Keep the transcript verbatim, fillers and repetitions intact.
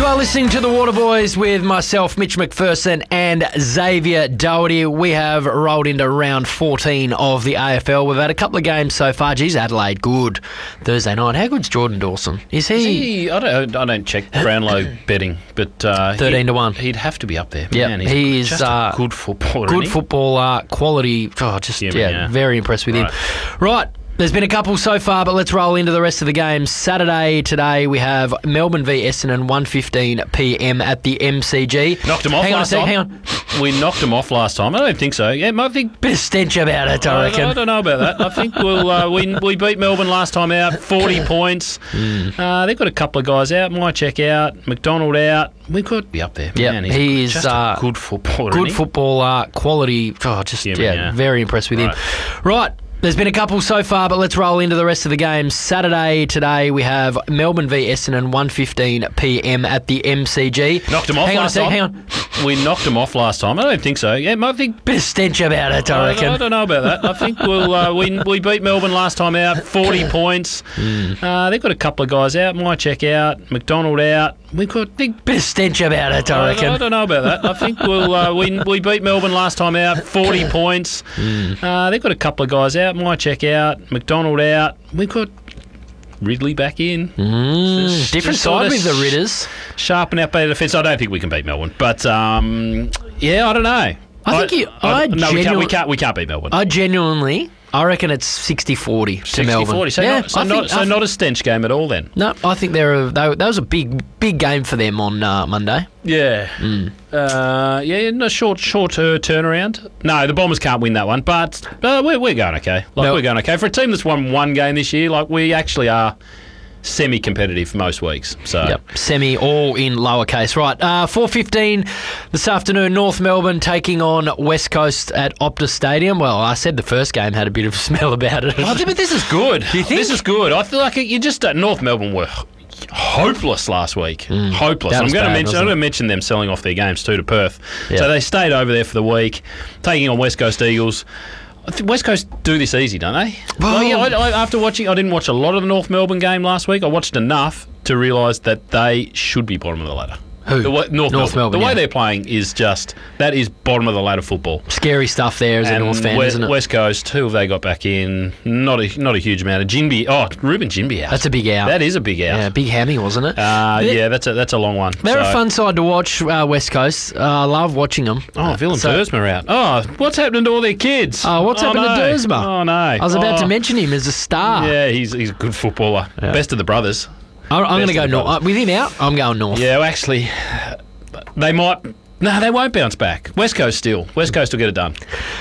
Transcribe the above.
are listening to the Waterboys with myself, Mitch McPherson, and Xavier Doherty. We have rolled into round fourteen of the A F L. We've had a couple of games so far. Geez, Adelaide, good. Thursday night. How good's Jordan Dawson? Is he? Is he I don't. I don't check Brownlow betting, but uh, thirteen to one. He'd have to be up there. Yeah, Man, he's he is just uh, a good footballer. Good isn't he? footballer, quality. Oh, just Yeah, yeah, yeah. very impressed with Right. him. Right. There's been a couple so far, but let's roll into the rest of the games. Saturday today we have Melbourne v Essendon, one fifteen p m at the M C G. Knocked him off hang last on a sec, time. Hang on. We knocked him off last time. I don't think so. Yeah, I think. Bit of stench about it, I I, reckon. I don't know about that. I think we'll uh, we we beat Melbourne last time out, forty points. Mm. Uh, they've got a couple of guys out. My check out. McDonald out. We could be up there. Yeah, Man, he's he is just uh, a good footballer. Good isn't he? footballer, quality. Oh, just Yeah, yeah, yeah. very impressed with Right. him. Right. There's been a couple so far, but let's roll into the rest of the games. Saturday today we have Melbourne v Essendon, one fifteen p m at the M C G. Knocked him off hang last on a sec, time. Hang on. We knocked him off last time. I don't think so. Yeah, I think. Bit of stench about it, I I, reckon. I don't know about that. I think we'll uh, we we beat Melbourne last time out, forty points. Mm. Uh, they've got a couple of guys out. My check out. McDonald out. We could think. Bit of stench about it, I I, reckon. I don't know about that. I think we'll uh, we we beat Melbourne last time out, forty points. Mm. Uh, they've got a couple of guys out. My check out. McDonald out. We could Ridley back in. Mm, Just- different just sort side of with the sh- Ritters. Sharpen our better defence. I don't think we can beat Melbourne, but um, yeah, I don't know. I think you- I no, we can't. genu- We can't. We can't beat Melbourne. I genuinely, I reckon it's sixty forty to sixty Melbourne. forty. So, yeah, not, so, I not, think, so I not a stench game at all then. No, I think they're a, they, that was a big, big game for them on uh, Monday. Yeah. Mm. Uh, yeah, no, short, short uh, turnaround. No, the Bombers can't win that one, but uh, we're, we're going okay. Like, No. we're going okay. For a team that's won one game this year, like, we actually are semi-competitive most weeks. So, Yep, semi all in lowercase. Right, uh, four fifteen this afternoon, North Melbourne taking on West Coast at Optus Stadium. Well, I said the first game had a bit of a smell about it. Oh, but this is good. Do you think? This is good. I feel like you just uh, North Melbourne were hopeless last week. Hopeless. That I'm was going to bad, mention. wasn't I'm it? going to mention them selling off their games too to Perth. Yeah. So they stayed over there for the week, taking on West Coast Eagles. I think West Coast do this easy, don't they? Well, yeah, I, I, after watching, I didn't watch a lot of the North Melbourne game last week. I watched enough to realise that they should be bottom of the ladder. Who? The way, North, North Melbourne. Melbourne, The way yeah. they're playing is just, that is bottom of the ladder football. Scary stuff there as a And North fan, West, isn't it? West Coast, who have they got back in? Not a not a huge amount. Of Jinby. Oh, Ruben Jinby out. That's a big out. That is a big out. Yeah, big hammy, wasn't it? Uh, They're- yeah, that's a that's a long one. They're So- a fun side to watch, uh, West Coast. Uh, I love watching them. Oh, Willem So- Dersma out. Oh, what's happening to all their kids? Oh, what's happened no. to Dersma? Oh no, I was about oh. to mention him as a star. Yeah, he's he's a good footballer. Yeah. Best of the brothers. I, I'm going to Best go of the north. Uh, brothers. with him out, I'm going north. Yeah, well, actually, they might. No, they won't bounce back. West Coast still. West Coast will get it done.